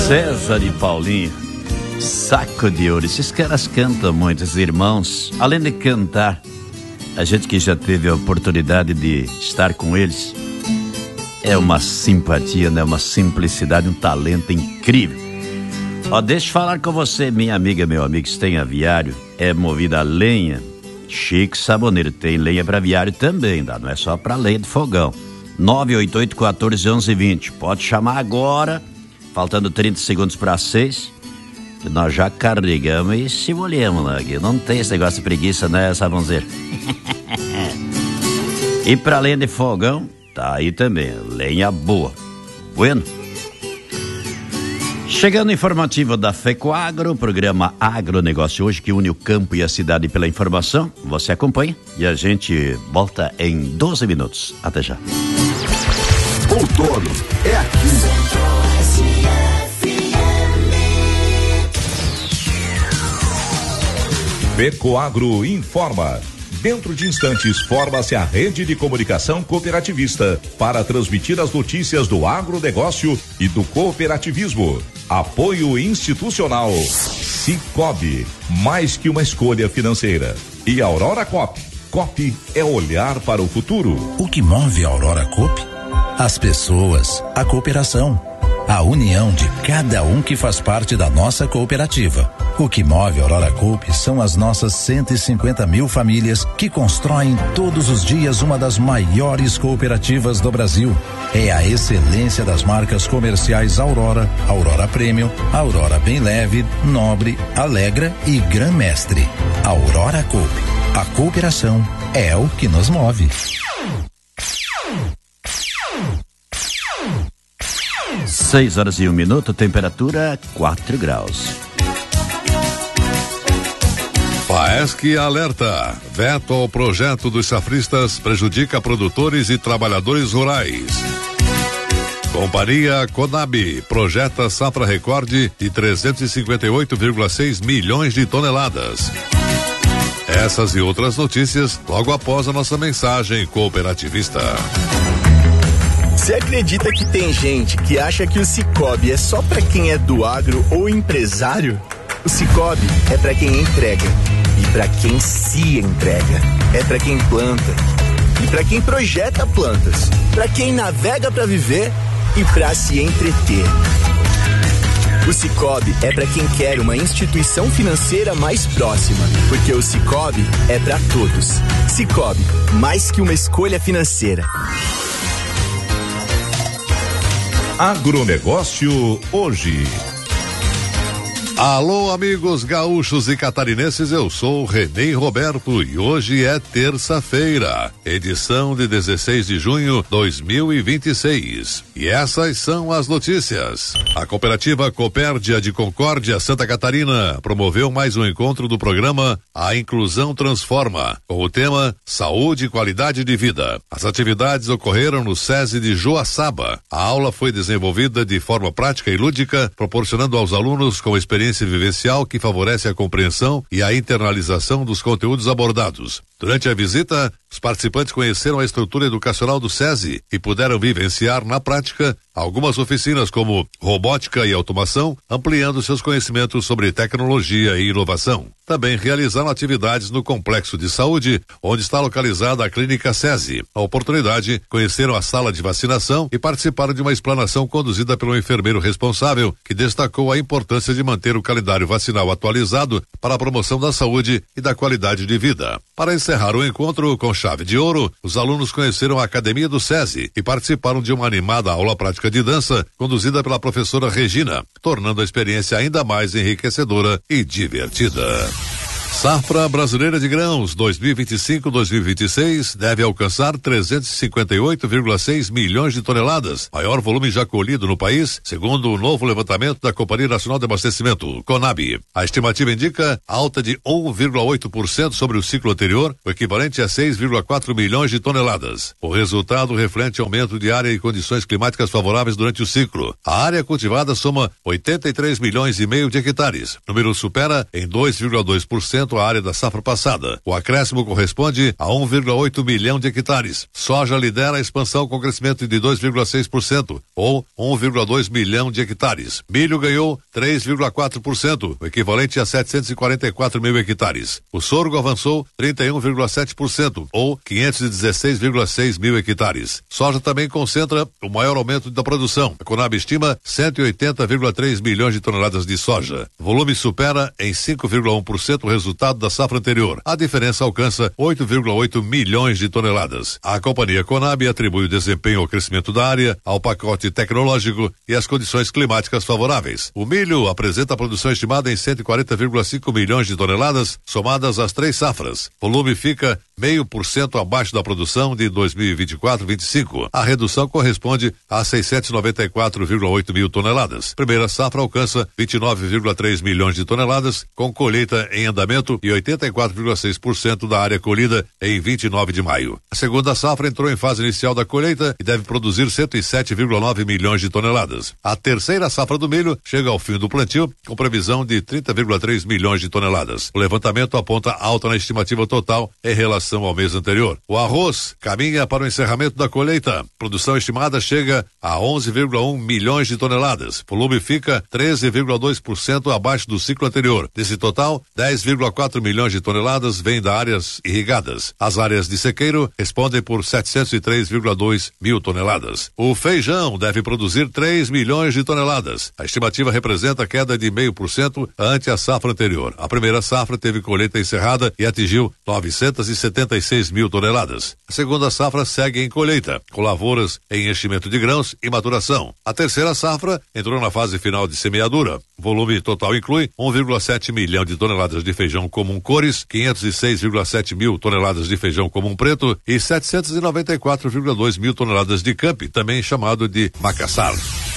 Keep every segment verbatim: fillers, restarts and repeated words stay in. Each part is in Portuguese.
César e Paulinho, saco de ouro. Esses caras cantam muito, esses irmãos. Além de cantar, a gente que já teve a oportunidade de estar com eles, é uma simpatia, né? Uma simplicidade, um talento incrível. Ó, deixa eu falar com você, minha amiga, meu amigo, que tem aviário, é movida a lenha. Chico Saboneiro tem lenha para aviário também, tá? Não é só para lenha de fogão. nove oito oito, um quatro, onze, vinte. Pode chamar agora, faltando trinta segundos para seis, que nós já carregamos e se molhamos lá. Aqui. Não tem esse negócio de preguiça, né, Sabonzeiro? E para lenha de fogão, tá aí também, lenha boa. Bueno. Chegando o informativo da FECOAGRO, programa Agronegócio hoje que une o campo e a cidade pela informação. Você acompanha e a gente volta em doze minutos. Até já. Outono é aqui. FECOAGRO informa. Dentro de instantes, forma-se a rede de comunicação cooperativista para transmitir as notícias do agronegócio e do cooperativismo. Apoio institucional. Cicobi, mais que uma escolha financeira. E Aurora Coop. Coop é olhar para o futuro. O que move a Aurora Coop? As pessoas, a cooperação, a união de cada um que faz parte da nossa cooperativa. O que move a Aurora Coop são as nossas cento e cinquenta mil famílias que constroem todos os dias uma das maiores cooperativas do Brasil. É a excelência das marcas comerciais Aurora, Aurora Premium, Aurora Bem Leve, Nobre, Alegra e Gran Mestre. Aurora Coop. A cooperação é o que nos move. Seis horas e um minuto, temperatura quatro graus. FAESC alerta. Veto ao projeto dos safristas prejudica produtores e trabalhadores rurais. Companhia Conab projeta safra recorde de trezentos e cinquenta e oito vírgula seis milhões de toneladas. Essas e outras notícias logo após a nossa mensagem cooperativista. Você acredita que tem gente que acha que o Cicobi é só para quem é do agro ou empresário? O Cicobi é para quem entrega e para quem se entrega. É para quem planta e para quem projeta plantas, para quem navega para viver e para se entreter. O Cicobi é para quem quer uma instituição financeira mais próxima, porque o Cicobi é para todos. Cicobi, mais que uma escolha financeira. Agronegócio hoje. Alô, amigos gaúchos e catarinenses, eu sou Renê Roberto e hoje é terça-feira, edição de dezesseis de junho de dois mil e vinte e seis. E essas são as notícias. A cooperativa Copérdia de Concórdia, Santa Catarina, promoveu mais um encontro do programa A Inclusão Transforma, com o tema Saúde e Qualidade de Vida. As atividades ocorreram no SESI de Joaçaba. A aula foi desenvolvida de forma prática e lúdica, proporcionando aos alunos com experiência vivencial que favorece a compreensão e a internalização dos conteúdos abordados. Durante a visita, os participantes conheceram a estrutura educacional do SESI e puderam vivenciar na prática algumas oficinas como robótica e automação, ampliando seus conhecimentos sobre tecnologia e inovação. Também realizaram atividades no complexo de saúde, onde está localizada a clínica SESI. A oportunidade, conheceram a sala de vacinação e participaram de uma explanação conduzida pelo enfermeiro responsável, que destacou a importância de manter o calendário vacinal atualizado para a promoção da saúde e da qualidade de vida. Para encerrar o encontro com chave de ouro, os alunos conheceram a Academia do SESI e participaram de uma animada aula prática de dança conduzida pela professora Regina, tornando a experiência ainda mais enriquecedora e divertida. Safra brasileira de grãos dois mil e vinte e cinco, dois mil e vinte e seis deve alcançar trezentos e cinquenta e oito vírgula seis milhões de toneladas, maior volume já colhido no país, segundo o novo levantamento da Companhia Nacional de Abastecimento, Conab. A estimativa indica alta de um vírgula oito por cento sobre o ciclo anterior, o equivalente a seis vírgula quatro milhões de toneladas. O resultado reflete aumento de área e condições climáticas favoráveis durante o ciclo. A área cultivada soma oitenta e três milhões e meio de hectares. O número supera em dois vírgula dois por cento cento a área da safra passada. O acréscimo corresponde a um vírgula oito milhão de hectares. Soja lidera a expansão com crescimento de dois vírgula seis por cento, ou um vírgula dois milhão de hectares. Milho ganhou três vírgula quatro por cento, o equivalente a setecentos e quarenta e quatro mil hectares. O sorgo avançou trinta e um vírgula sete por cento, ou quinhentos e dezesseis vírgula seis mil hectares. Soja também concentra o maior aumento da produção. A Conab estima cento e oitenta vírgula três milhões de toneladas de soja. O volume supera em cinco vírgula um por cento o resultado da safra anterior. A diferença alcança oito vírgula oito milhões de toneladas. A companhia Conab atribui o desempenho ao crescimento da área, ao pacote tecnológico e às condições climáticas favoráveis. O milho apresenta a produção estimada em cento e quarenta vírgula cinco milhões de toneladas, somadas às três safras. O volume fica meio por cento abaixo da produção de dois mil e vinte e quatro vinte e cinco. A redução corresponde a seiscentos e noventa e quatro vírgula oito mil toneladas. Primeira safra alcança vinte e nove vírgula três milhões de toneladas, com colheita em andamento e oitenta e quatro vírgula seis por cento da área colhida em vinte e nove de maio. A segunda safra entrou em fase inicial da colheita e deve produzir cento e sete vírgula nove milhões de toneladas. A terceira safra do milho chega ao fim do plantio com previsão de trinta vírgula três milhões de toneladas. O levantamento aponta alta na estimativa total em relação ao mês anterior. O arroz caminha para o encerramento da colheita. Produção estimada chega a onze vírgula um milhões de toneladas. O volume fica treze vírgula dois por cento abaixo do ciclo anterior. Desse total, dez vírgula quatro milhões de toneladas vêm da áreas irrigadas. As áreas de sequeiro respondem por setecentos e três vírgula dois mil toneladas. O feijão deve produzir três milhões de toneladas. A estimativa representa queda de zero vírgula cinco por cento ante a safra anterior. A primeira safra teve colheita encerrada e atingiu novecentos e setenta e seis mil toneladas. A segunda safra segue em colheita, com lavouras em enchimento de grãos e maturação. A terceira safra entrou na fase final de semeadura. O volume total inclui um vírgula sete milhão de toneladas de feijão comum cores, quinhentos e seis vírgula sete mil toneladas de feijão comum preto e setecentos e noventa e quatro vírgula dois mil toneladas de campi, também chamado de macassar.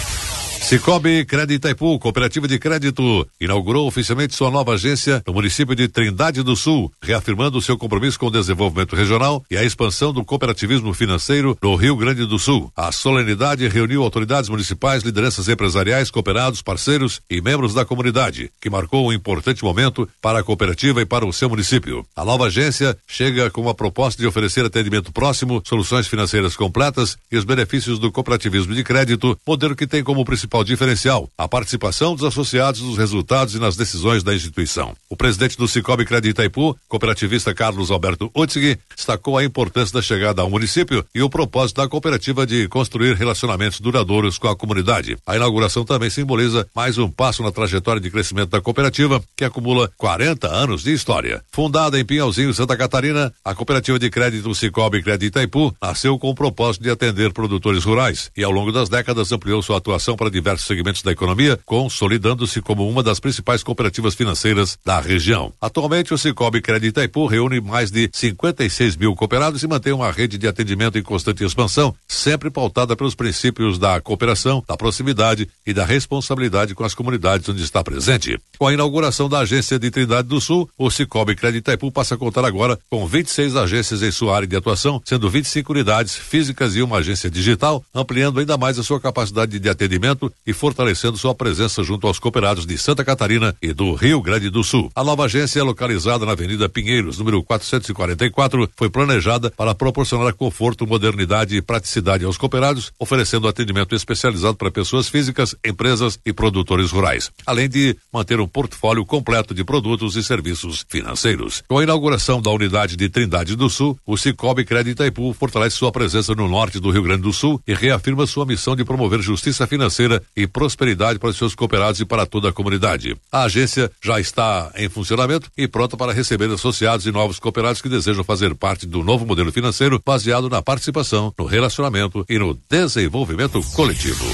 Cicobi Crédito Itaipu, cooperativa de crédito, inaugurou oficialmente sua nova agência no município de Trindade do Sul, reafirmando seu compromisso com o desenvolvimento regional e a expansão do cooperativismo financeiro no Rio Grande do Sul. A solenidade reuniu autoridades municipais, lideranças empresariais, cooperados, parceiros e membros da comunidade, que marcou um importante momento para a cooperativa e para o seu município. A nova agência chega com a proposta de oferecer atendimento próximo, soluções financeiras completas e os benefícios do cooperativismo de crédito, modelo que tem como principal diferencial a participação dos associados nos resultados e nas decisões da instituição. O presidente do Cicobi Crédito Itaipu, cooperativista Carlos Alberto Utzig, destacou a importância da chegada ao município e o propósito da cooperativa de construir relacionamentos duradouros com a comunidade. A inauguração também simboliza mais um passo na trajetória de crescimento da cooperativa, que acumula quarenta anos de história. Fundada em Pinhalzinho, Santa Catarina, a cooperativa de crédito Cicobi Crédito Itaipu nasceu com o propósito de atender produtores rurais e ao longo das décadas ampliou sua atuação para diversos segmentos da economia, consolidando-se como uma das principais cooperativas financeiras da região. Atualmente, o Cicobi Crédito Itaipu reúne mais de cinquenta e seis mil cooperados e mantém uma rede de atendimento em constante expansão, sempre pautada pelos princípios da cooperação, da proximidade e da responsabilidade com as comunidades onde está presente. Com a inauguração da agência de Trindade do Sul, o Cicobi Crédito Itaipu passa a contar agora com vinte e seis agências em sua área de atuação, sendo vinte e cinco unidades físicas e uma agência digital, ampliando ainda mais a sua capacidade de atendimento e fortalecendo sua presença junto aos cooperados de Santa Catarina e do Rio Grande do Sul. A nova agência, localizada na Avenida Pinheiros, número quatrocentos e quarenta e quatro, foi planejada para proporcionar conforto, modernidade e praticidade aos cooperados, oferecendo atendimento especializado para pessoas físicas, empresas e produtores rurais, além de manter um portfólio completo de produtos e serviços financeiros. Com a inauguração da unidade de Trindade do Sul, o Cicobi Crédito Itaipu fortalece sua presença no norte do Rio Grande do Sul e reafirma sua missão de promover justiça financeira e prosperidade para os seus cooperados e para toda a comunidade. A agência já está em funcionamento e pronta para receber associados e novos cooperados que desejam fazer parte do novo modelo financeiro baseado na participação, no relacionamento e no desenvolvimento coletivo.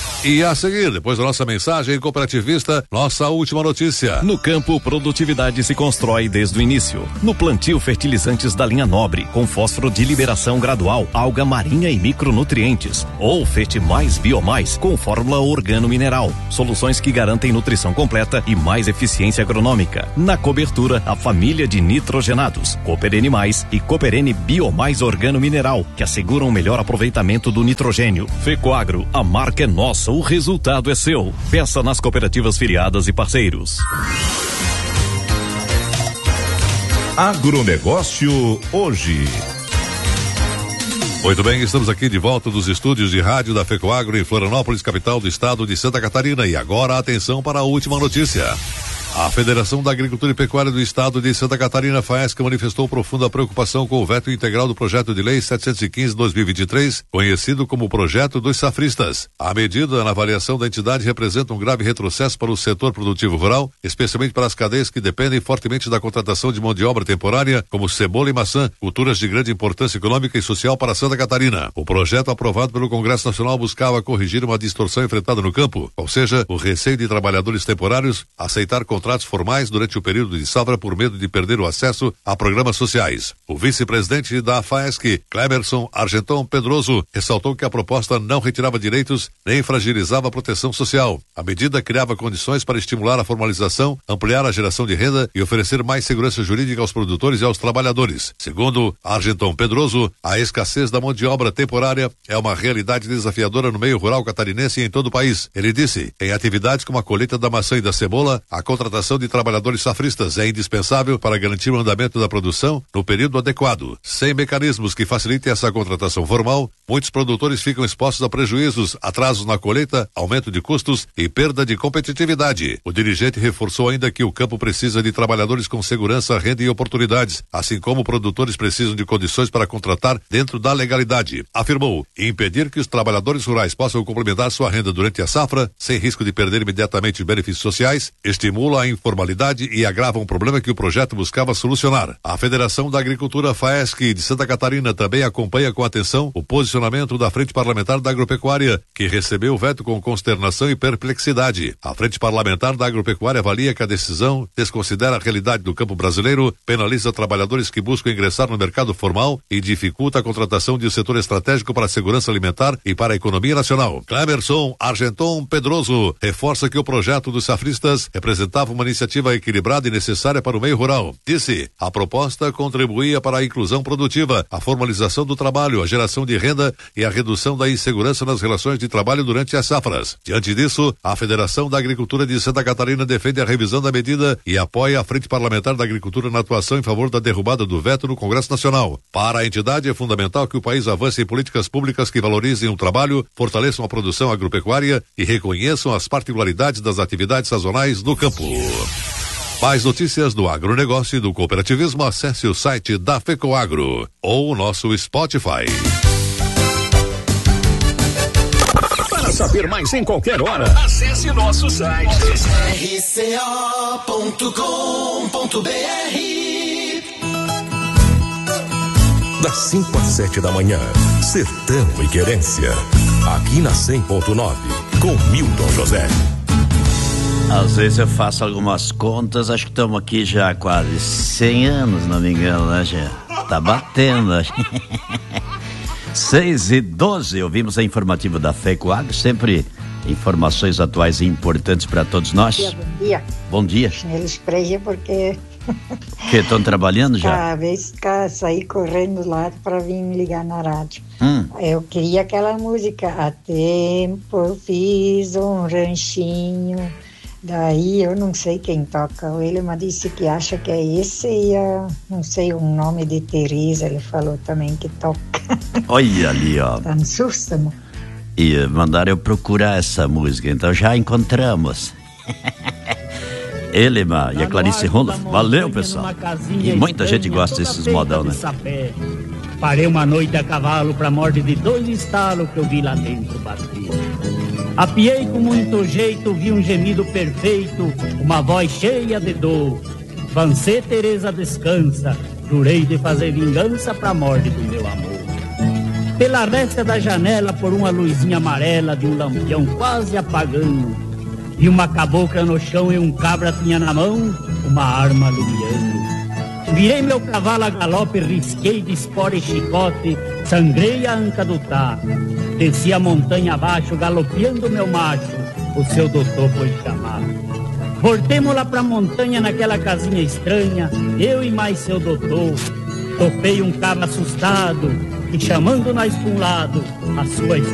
E a seguir, depois da nossa mensagem cooperativista, nossa última notícia. No campo, produtividade se constrói desde o início. No plantio, fertilizantes da linha Nobre, com fósforo de liberação gradual, alga marinha e micronutrientes. Ou Fete Mais Biomais, com fórmula organo-mineral. Soluções que garantem nutrição completa e mais eficiência agronômica. Na cobertura, a família de nitrogenados, Cooperene Mais e Cooperene Biomais Organo-Mineral, que asseguram o melhor aproveitamento do nitrogênio. Fecoagro, a marca é nossa. O resultado é seu. Peça nas cooperativas filiadas e parceiros. Agronegócio hoje. Muito bem, estamos aqui de volta dos estúdios de rádio da FECOAGRO em Florianópolis, capital do estado de Santa Catarina. E agora atenção para a última notícia. A Federação da Agricultura e Pecuária do Estado de Santa Catarina, FAESC, manifestou profunda preocupação com o veto integral do projeto de lei setecentos e quinze barra dois mil e vinte e três, conhecido como Projeto dos Safristas. A medida, na avaliação da entidade, representa um grave retrocesso para o setor produtivo rural, especialmente para as cadeias que dependem fortemente da contratação de mão de obra temporária, como cebola e maçã, culturas de grande importância econômica e social para Santa Catarina. O projeto aprovado pelo Congresso Nacional buscava corrigir uma distorção enfrentada no campo, ou seja, o receio de trabalhadores temporários aceitar contratos formais durante o período de safra por medo de perder o acesso a programas sociais. O vice-presidente da FAESC, Clemerson Argenton Pedroso, ressaltou que a proposta não retirava direitos nem fragilizava a proteção social. A medida criava condições para estimular a formalização, ampliar a geração de renda e oferecer mais segurança jurídica aos produtores e aos trabalhadores. Segundo Argenton Pedroso, a escassez da mão de obra temporária é uma realidade desafiadora no meio rural catarinense e em todo o país. Ele disse, em atividades como a colheita da maçã e da cebola, a contratação de trabalhadores safristas é indispensável para garantir o andamento da produção no período adequado. Sem mecanismos que facilitem essa contratação formal, muitos produtores ficam expostos a prejuízos, atrasos na colheita, aumento de custos e perda de competitividade. O dirigente reforçou ainda que o campo precisa de trabalhadores com segurança, renda e oportunidades, assim como produtores precisam de condições para contratar dentro da legalidade. Afirmou, impedir que os trabalhadores rurais possam complementar sua renda durante a safra, sem risco de perder imediatamente benefícios sociais, estimula a informalidade e agrava um problema que o projeto buscava solucionar. A Federação da Agricultura FAESC de Santa Catarina também acompanha com atenção o posicionamento da Frente Parlamentar da Agropecuária, que recebeu o veto com consternação e perplexidade. A Frente Parlamentar da Agropecuária avalia que a decisão desconsidera a realidade do campo brasileiro, penaliza trabalhadores que buscam ingressar no mercado formal e dificulta a contratação de um setor estratégico para a segurança alimentar e para a economia nacional. Clemerson Argenton Pedroso reforça que o projeto dos safristas representava uma iniciativa equilibrada e necessária para o meio rural. Disse, a proposta contribuía para a inclusão produtiva, a formalização do trabalho, a geração de renda e a redução da insegurança nas relações de trabalho durante as safras. Diante disso, a Federação da Agricultura de Santa Catarina defende a revisão da medida e apoia a Frente Parlamentar da Agricultura na atuação em favor da derrubada do veto no Congresso Nacional. Para a entidade é fundamental que o país avance em políticas públicas que valorizem o trabalho, fortaleçam a produção agropecuária e reconheçam as particularidades das atividades sazonais do campo. Mais notícias do agronegócio e do cooperativismo, acesse o site da FECOAGRO ou o nosso Spotify. Para saber mais em qualquer hora, acesse nosso site r c o ponto com ponto b r. Das cinco às sete da manhã, Sertão e Querência. Aqui na cem ponto nove, com Milton José. Às vezes eu faço algumas contas, acho que estamos aqui já há quase cem anos, não me engano, né, já? Tá batendo, acho. seis e doze, ouvimos a informativa da FECOAGRO, sempre informações atuais e importantes para todos nós. Bom dia. Bom dia. Eles prejam porque... Que estão trabalhando já? Cada vez que saí correndo lá para vir me ligar na rádio. Hum. Eu queria aquela música, há tempo fiz um ranchinho. Daí eu não sei quem toca ele, mas disse que acha que é esse e a, não sei o nome de Teresa, ele falou também que toca. Olha ali, ó. Tá no susto, né? E mandaram eu procurar essa música, então já encontramos. Ele, ma, e a Clarice Rondolph. Valeu, pessoal. E muita gente gosta desses modão, né? Parei uma noite a cavalo pra morte de dois estalos que eu vi lá dentro bater. Apiei com muito jeito, vi um gemido perfeito, uma voz cheia de dor. Vancê, Teresa, descansa, jurei de fazer vingança pra morte do meu amor. Pela resta da janela, por uma luzinha amarela de um lampião quase apagando, vi uma cabocla no chão e um cabra tinha na mão uma arma alumiando. Virei meu cavalo a galope, risquei de espora e chicote, sangrei a anca do tá. Desci a montanha abaixo, galopeando meu macho, o seu doutor foi chamar. Voltemos lá pra montanha, naquela casinha estranha, eu e mais seu doutor. Topei um cabra assustado, e chamando nós pra um lado, a sua